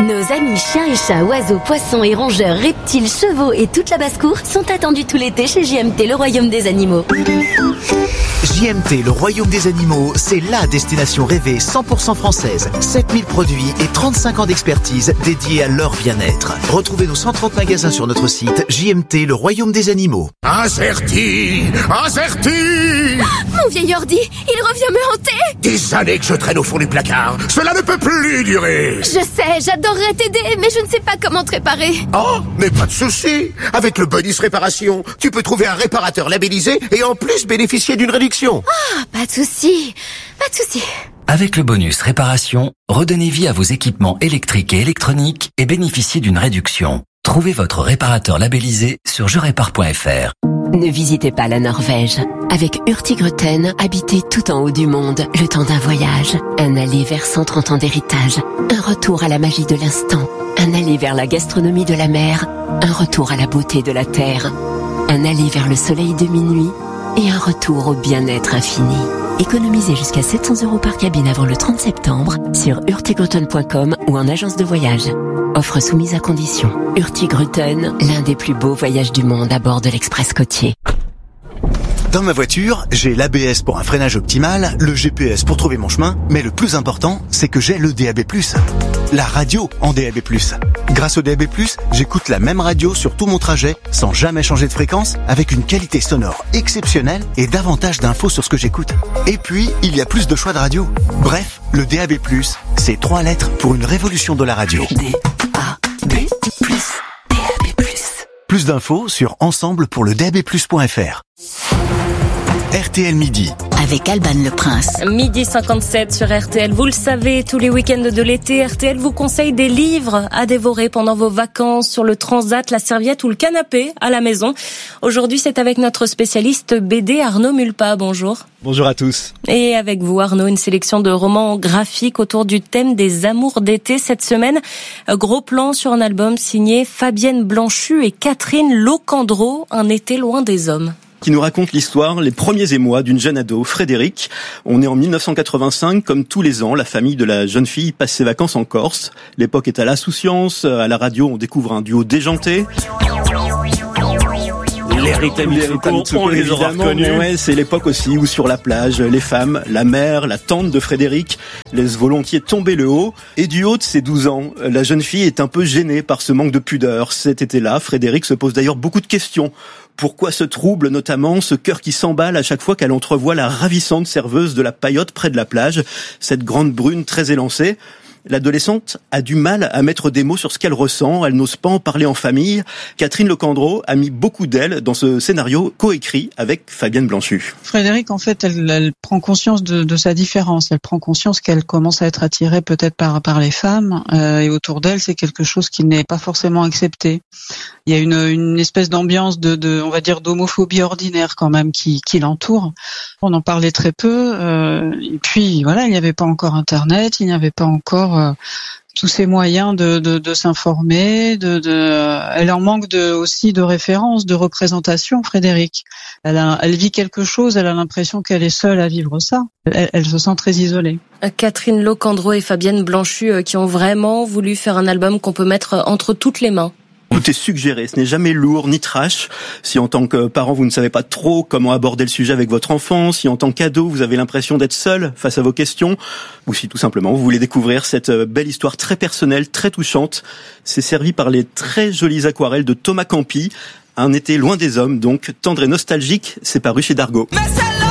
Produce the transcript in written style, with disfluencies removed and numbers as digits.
Nos amis chiens et chats, oiseaux, poissons et rongeurs, reptiles, chevaux et toute la basse-cour sont attendus tout l'été chez JMT, le royaume des animaux. JMT, le royaume des animaux, c'est la destination rêvée 100% française. 7000 produits et 35 ans d'expertise dédiés à leur bien-être. Retrouvez nos 130 magasins sur notre site JMT, le royaume des animaux. Azerty! Mon vieil ordi, il revient me hanter. Des années que je traîne au fond du placard. Cela ne peut plus durer. Je sais, j'adorerais t'aider, mais je ne sais pas comment te réparer. Oh, mais pas de souci. Avec le bonus réparation, tu peux trouver un réparateur labellisé et en plus bénéficier d'une réduction. Ah, pas de souci. Avec le bonus réparation, redonnez vie à vos équipements électriques et électroniques et bénéficiez d'une réduction. Trouvez votre réparateur labellisé sur jerépare.fr. Ne visitez pas la Norvège. Avec Hurtigruten, habitez tout en haut du monde, le temps d'un voyage. Un aller vers 130 ans d'héritage. Un retour à la magie de l'instant. Un aller vers la gastronomie de la mer. Un retour à la beauté de la terre. Un aller vers le soleil de minuit. Et un retour au bien-être infini. Économisez jusqu'à 700 € par cabine avant le 30 septembre sur hurtigruten.com ou en agence de voyage. Offre soumise à condition. Hurtigruten, l'un des plus beaux voyages du monde à bord de l'Express côtier. Dans ma voiture, j'ai l'ABS pour un freinage optimal, le GPS pour trouver mon chemin, mais le plus important, c'est que j'ai le DAB+. La radio en DAB+. Grâce au DAB+, j'écoute la même radio sur tout mon trajet, sans jamais changer de fréquence, avec une qualité sonore exceptionnelle et davantage d'infos sur ce que j'écoute. Et puis, il y a plus de choix de radio. Bref, le DAB+, c'est 3 lettres pour une révolution de la radio. DAB+. Plus d'infos sur ensemblepourledabplus.fr. RTL Midi. Avec Alban Le Prince. 12h57 sur RTL. Vous le savez, tous les week-ends de l'été, RTL vous conseille des livres à dévorer pendant vos vacances sur le transat, la serviette ou le canapé à la maison. Aujourd'hui, c'est avec notre spécialiste BD Arnaud Mulpa. Bonjour. Bonjour à tous. Et avec vous, Arnaud, une sélection de romans graphiques autour du thème des amours d'été cette semaine. Gros plan sur un album signé Fabienne Blanchu et Catherine Locandro, Un été loin des hommes. Qui nous raconte l'histoire, les premiers émois d'une jeune ado, Frédéric. On est en 1985, comme tous les ans, la famille de la jeune fille passe ses vacances en Corse. L'époque est à l'insouciance, à la radio on découvre un duo déjanté. Les Rita Mitsuko, on les aura reconnus. Ouais, c'est l'époque aussi où sur la plage, les femmes, la mère, la tante de Frédéric laissent volontiers tomber le haut. Et du haut de ses 12 ans, la jeune fille est un peu gênée par ce manque de pudeur. Cet été-là, Frédéric se pose d'ailleurs beaucoup de questions. Pourquoi ce trouble, notamment ce cœur qui s'emballe à chaque fois qu'elle entrevoit la ravissante serveuse de la Paillote près de la plage, cette grande brune très élancée? L'adolescente a du mal à mettre des mots sur ce qu'elle ressent, elle n'ose pas en parler en famille. Catherine Locandro a mis beaucoup d'elle dans ce scénario coécrit avec Fabienne Blanchu. Frédéric, en fait, elle prend conscience de sa différence, elle prend conscience qu'elle commence à être attirée peut-être par les femmes, et autour d'elle, c'est quelque chose qui n'est pas forcément accepté. Il y a une espèce d'ambiance on va dire, d'homophobie ordinaire quand même qui l'entoure. On en parlait très peu, et puis voilà, il n'y avait pas encore Internet, il n'y avait pas encore tous ces moyens de s'informer, elle en manque aussi de références, de représentation, Frédéric. Elle vit quelque chose, elle a l'impression qu'elle est seule à vivre ça. Elle se sent très isolée. Catherine Locandro et Fabienne Blanchu qui ont vraiment voulu faire un album qu'on peut mettre entre toutes les mains. Tout est suggéré, ce n'est jamais lourd ni trash. Si en tant que parent vous ne savez pas trop comment aborder le sujet avec votre enfant, si en tant qu'ado vous avez l'impression d'être seul face à vos questions, ou si tout simplement vous voulez découvrir cette belle histoire très personnelle, très touchante, c'est servi par les très jolies aquarelles de Thomas Campi. Un été loin des hommes, donc tendre et nostalgique, c'est paru chez Dargaud.